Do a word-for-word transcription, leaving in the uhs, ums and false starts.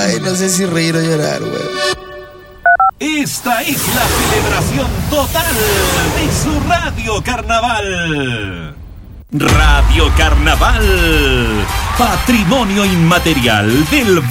Ay, no sé si reír o llorar, weón. Esta es la celebración total de su Radio Carnaval. Radio Carnaval, patrimonio inmaterial del